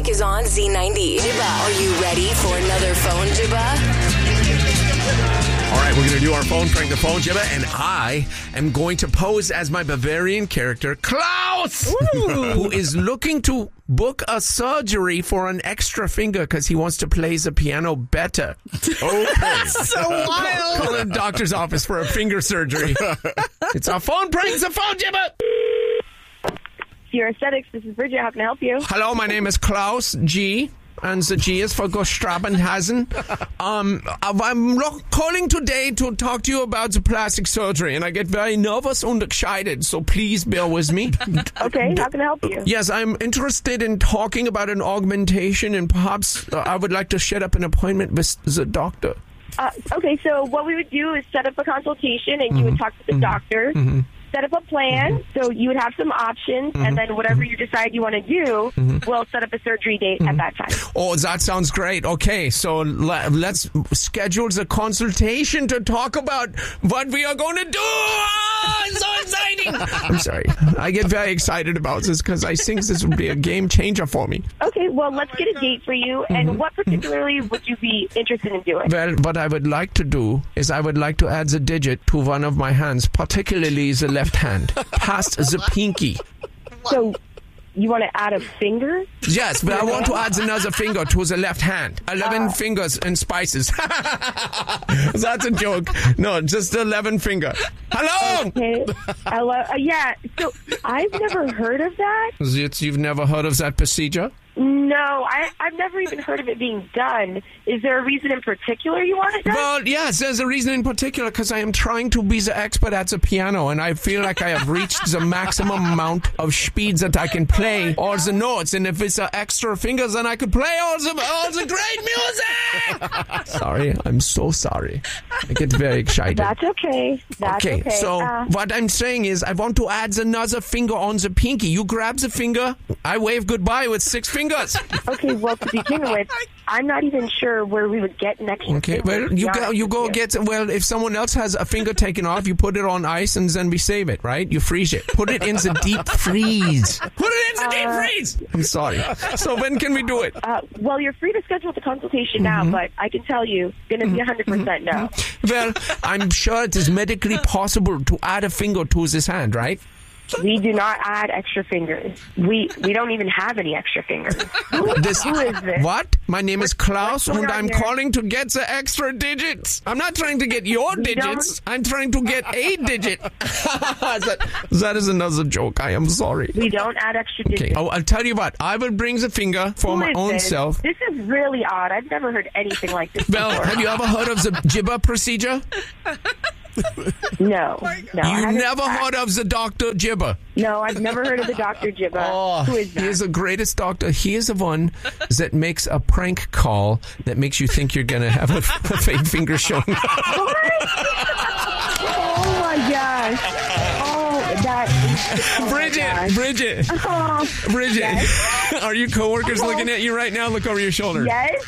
music is on Z90. Jibba, are you ready for another phone Jibba? All right, we're going to do our phone prank, the phone Jibba, and I am going to pose as my Bavarian character, Klaus, who is looking to book a surgery for an extra finger because he wants to play the piano better. Okay. So wild. Call the doctor's office for a finger surgery. It's our phone prank, the phone Jibba. Your Aesthetics, this is Bridget. How can I help you? Hello, my name is Klaus G. And the G is for Gostrabenhasen. I'm calling today to talk to you about the plastic surgery, and I get very nervous and excited, so please bear with me. Okay, how can I help you? Yes, I'm interested in talking about an augmentation, and perhaps I would like to set up an appointment with the doctor. Okay, so what we would do is set up a consultation, and you would talk to the doctor. Set up a plan, so you would have some options, and then whatever you decide you want to do, we'll set up a surgery date at that time. Oh, that sounds great. Okay, so let's schedule the consultation to talk about what we are going to do. Oh, it's so exciting. I'm sorry. I get very excited about this because I think this would be a game changer for me. Okay, well, let's get a date for you, and what particularly would you be interested in doing? Well, what I would like to do is I would like to add the digit to one of my hands, particularly the left hand, past the pinky. So you want to add a finger? Yes, but I want to add another finger to the left hand. 11 fingers and spices. That's a joke. No, just 11 finger. Hello! Okay. Hello? Yeah, so I've never heard of that. You've never heard of that procedure? No, I've never even heard of it being done. Is there a reason in particular you want it done? Well, yes, there's a reason in particular because I am trying to be the expert at the piano, and I feel like I have reached the maximum amount of speeds that I can play all the notes, and if it's extra fingers, then I could play all the great music! Sorry, I'm so sorry. I get very excited. That's okay. That's okay. So what I'm saying is I want to add another finger on the pinky. You grab the finger, I wave goodbye with 6 fingers. Okay, well, to begin with, I'm not even sure where we would get next. Okay, well, you go get, well, if someone else has a finger taken off, you put it on ice and then we save it, right? You freeze it. Put it in the deep freeze. Put it in the deep freeze! I'm sorry. So when can we do it? Well, you're free to schedule the consultation now, but I can tell you, it's going to be 100% no. Well, I'm sure it is medically possible to add a finger to this hand, right? We do not add extra fingers. We don't even have any extra fingers. Who is this? What? My name is Klaus, and I'm calling to get the extra digits. I'm not trying to get your digits. I'm trying to get a digit. That is another joke. I am sorry. We don't add extra digits. Okay. Oh, I'll tell you what. I will bring the finger for my own self. This is really odd. I've never heard anything like this Well, before. have you ever heard of the Jibba procedure? No. You never heard of the Dr. Jibba? No, I've never heard of the Dr. Jibba. Oh, who is that? He is the greatest doctor. He is the one that makes a prank call that makes you think you're going to have a fake finger showing. What? Oh, my gosh. Oh, that is... Bridget. Bridget. Yes? Are your coworkers looking at you right now? Look over your shoulder. Yes?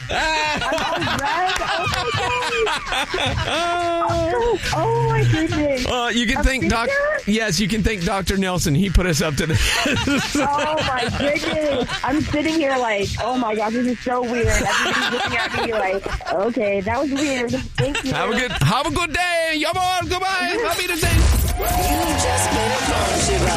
Oh, my goodness. You can thank Yes, you can thank Dr. Nelson. He put us up to this. Oh, my goodness. I'm sitting here like, oh, my gosh, this is so weird. Everybody's looking at me like, okay, that was weird. Thank you. Have a good day. Yaman, goodbye. Happy to say. You just made a phone Jibba.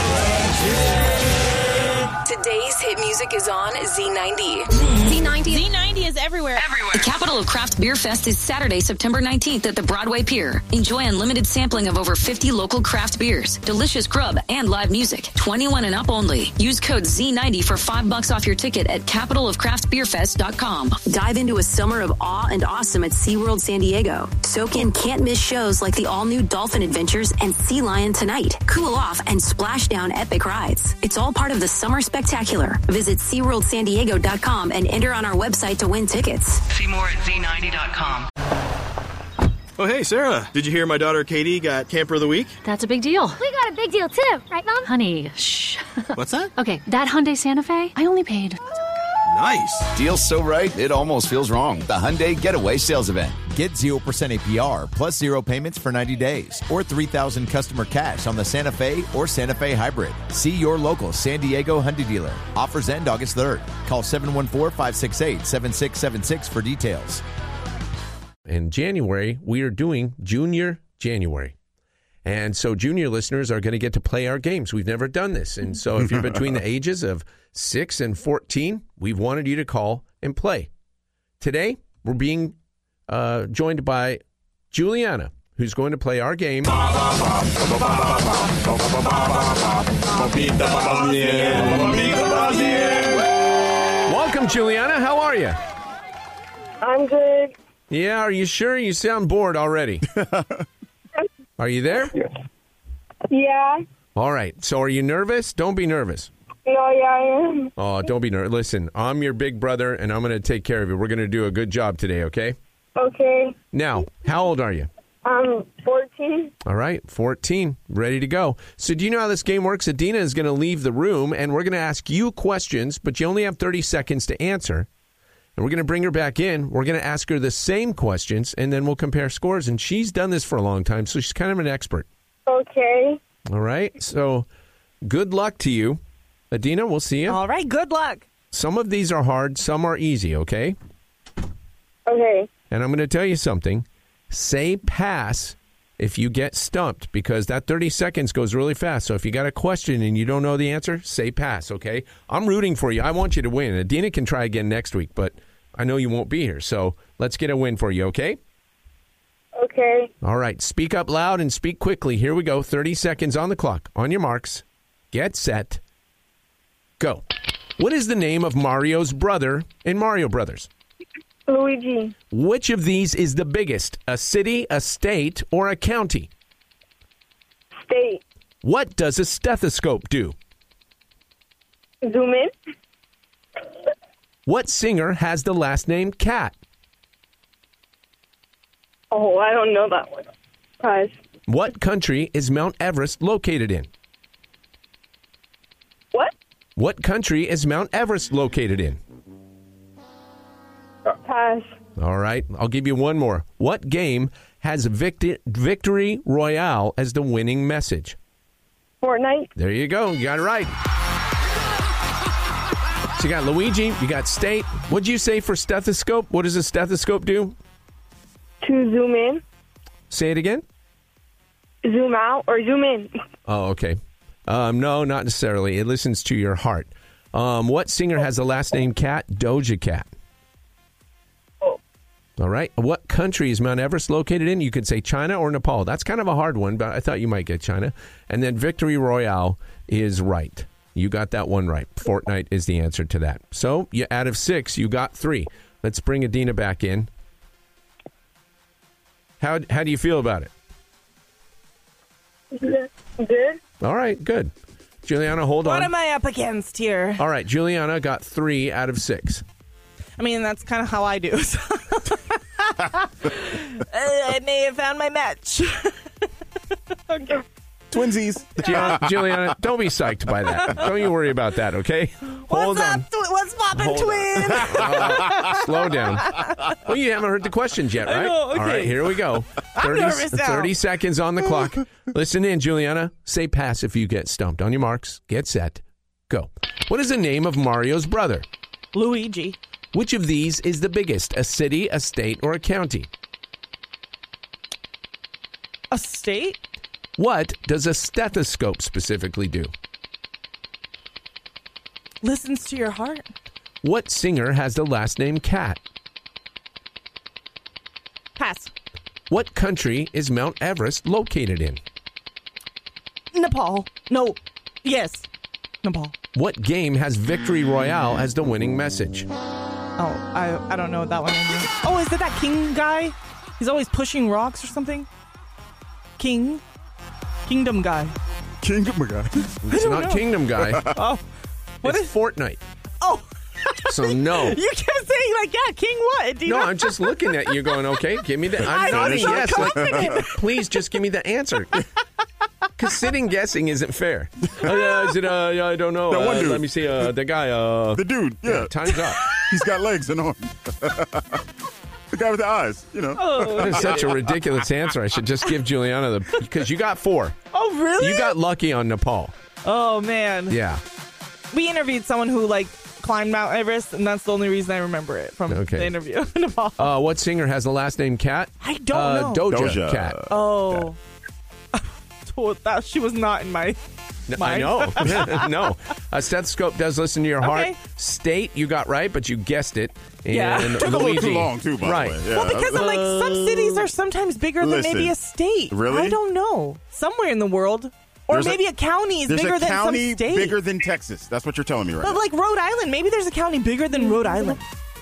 Today's hit music is on Z90. Z90 is everywhere. The Capital of Craft Beer Fest is Saturday, September 19th at the Broadway Pier. Enjoy unlimited sampling of over 50 local craft beers, delicious grub, and live music. 21 and up only. Use code Z90 for $5 off your ticket at capitalofcraftbeerfest.com. Dive into a summer of awe and awesome at SeaWorld San Diego. Soak in can't-miss shows like the all-new Dolphin Adventures and Sea Lion Tonight. Cool off and splash down epic rides. It's all part of the Summer Spectacular. Visit SeaWorldSanDiego.com and enter on our website to win tickets. See more at Z90.com. Oh, hey, Sarah. Did you hear my daughter Katie got Camper of the Week? That's a big deal. We got a big deal, too. Right, Mom? Honey, shh. What's that? Okay, that Hyundai Santa Fe, I only paid Nice. Deal so right, it almost feels wrong. The Hyundai Getaway Sales Event. Get 0% APR plus 0 payments for 90 days or $3,000 customer cash on the Santa Fe or Santa Fe Hybrid. See your local San Diego Hyundai dealer. Offers end August 3rd. Call 714-568-7676 for details. In January, we are doing Junior January. And so junior listeners are going to get to play our games. We've never done this. And so if you're between the ages of 6 and 14, we've wanted you to call and play. Today, we're being joined by Juliana, who's going to play our game. Welcome, Juliana. How are you? I'm good. Yeah, are you sure? You sound bored already. Are you there? Yeah. All right. So are you nervous? Don't be nervous. No, yeah, I am. Oh, don't be nervous. Listen, I'm your big brother, and I'm going to take care of you. We're going to do a good job today, okay? Okay. Now, how old are you? I'm 14. All right, 14. Ready to go. So do you know how this game works? Adina is going to leave the room, and we're going to ask you questions, but you only have 30 seconds to answer. And we're going to bring her back in. We're going to ask her the same questions, and then we'll compare scores. And she's done this for a long time, so she's kind of an expert. Okay. All right. So good luck to you. Adina, we'll see you. All right. Good luck. Some of these are hard. Some are easy, okay? Okay. And I'm going to tell you something. Say pass if you get stumped, because that 30 seconds goes really fast. So if you got a question and you don't know the answer, say pass, okay? I'm rooting for you. I want you to win. Adina can try again next week, but I know you won't be here. So let's get a win for you, okay? Okay. All right. Speak up loud and speak quickly. Here we go. 30 seconds on the clock. On your marks. Get set. Go. What is the name of Mario's brother in Mario Brothers? Luigi. Which of these is the biggest? A city, a state, or a county? State. What does a stethoscope do? Zoom in. What singer has the last name Cat? Oh, I don't know that one. Pass. What country is Mount Everest located in? What? What country is Mount Everest located in? Pass. All right. I'll give you one more. What game has Victory Royale as the winning message? Fortnite. There you go. You got it right. So you got Luigi. You got state. What'd you say for stethoscope? What does a stethoscope do? To zoom in. Say it again. Zoom out or zoom in. Oh, okay. No, not necessarily. It listens to your heart. What singer has the last name Cat? Doja Cat. All right. What country is Mount Everest located in? You could say China or Nepal. That's kind of a hard one, but I thought you might get China. And then Victory Royale is right. You got that one right. Fortnite is the answer to that. So out of 6, you got 3. Let's bring Adina back in. How do you feel about it? Good. All right, good. Juliana, hold on. What am I up against here? All right, Juliana got 3 out of 6. I mean, that's kind of how I do. So. I may have found my match. Okay. Twinsies. Juliana, don't be psyched by that. Don't you worry about that, okay? Hold on. What's poppin', twin? Slow down. Well, you haven't heard the questions yet, right? I know, okay. All right, here we go. I'm nervous now. 30 seconds on the clock. Listen in, Juliana. Say pass if you get stumped. On your marks, get set, go. What is the name of Mario's brother? Luigi. Which of these is the biggest? A city, a state, or a county? A state? What does a stethoscope specifically do? Listens to your heart. What singer has the last name Cat? Pass. What country is Mount Everest located in? Nepal. No. Yes. Nepal. What game has Victory Royale as the winning message? Oh, I don't know that one. Oh, is it that king guy? He's always pushing rocks or something? Kingdom guy. Kingdom guy. It's not Kingdom Guy. Oh. What is Fortnite? Oh. So no. You kept saying like, yeah, King what? Do you No, know? I'm just looking at you going, okay, give me the... I I'm was so yes. confident. Please just give me the answer. Because sitting guessing isn't fair. Is it, I don't know. That one dude. Let me see, the guy. The dude, yeah. Time's up. He's got legs and arms. The guy with the eyes, you know. That is such a ridiculous answer. I should just give Juliana because you got 4. Oh, really? You got lucky on Nepal. Oh, man. Yeah. We interviewed someone who, climbed Mount Everest, and that's the only reason I remember it from the interview. What singer has the last name Cat? I don't know. Doja Cat. Oh. She was not in my mind. I know. No. A stethoscope does listen to your heart. State, you got right, but you guessed it. And took a little too long, too, by the way. Yeah. Well, because some cities are sometimes bigger than maybe a state. Really? I don't know. Somewhere in the world. Or maybe a county is bigger than some state. There's a county bigger than Texas. That's what you're telling me right now. But like Rhode Island, maybe there's a county bigger than Rhode Island.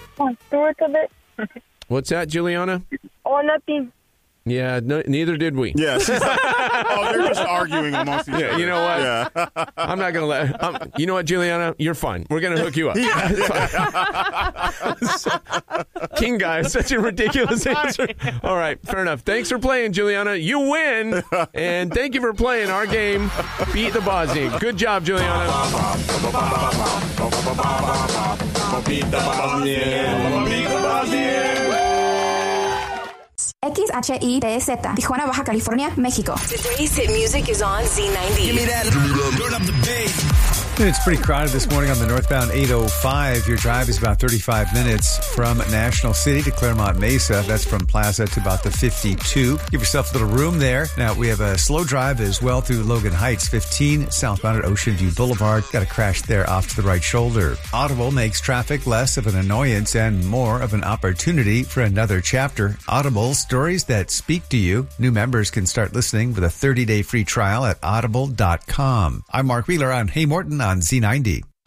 What's that, Juliana? Oh, nothing. Yeah, neither did we. Yeah, she's like, they're just arguing amongst each other. You know what? Yeah. I'm not going to let... you know what, Juliana? You're fine. We're going to hook you up. King guy is such a ridiculous answer. All right, fair enough. Thanks for playing, Juliana. You win. And thank you for playing our game, Beat the Bosnian. Good job, Juliana. Beat the Bosnian. Beat the Bosnian. XHITZ, Tijuana, Baja California, Mexico. Today's hit music is on Z90. Give me that. Turn up the bass. It's pretty crowded this morning on the northbound 805. Your drive is about 35 minutes from National City to Claremont Mesa. That's from Plaza to about the 52. Give yourself a little room there. Now, we have a slow drive as well through Logan Heights 15, southbound at Ocean View Boulevard. Got a crash there off to the right shoulder. Audible makes traffic less of an annoyance and more of an opportunity for another chapter. Audible, stories that speak to you. New members can start listening with a 30-day free trial at audible.com. I'm Mark Wheeler on Hey Morton on Z90.